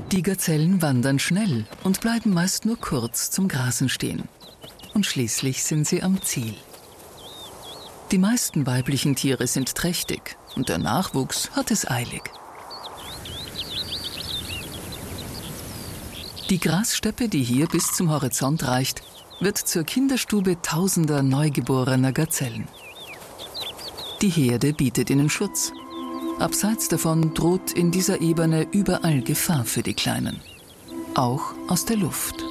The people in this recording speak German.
Die Gazellen wandern schnell und bleiben meist nur kurz zum Grasen stehen. Und schließlich sind sie am Ziel. Die meisten weiblichen Tiere sind trächtig und der Nachwuchs hat es eilig. Die Grassteppe, die hier bis zum Horizont reicht, wird zur Kinderstube tausender neugeborener Gazellen. Die Herde bietet ihnen Schutz. Abseits davon droht in dieser Ebene überall Gefahr für die Kleinen. Auch aus der Luft.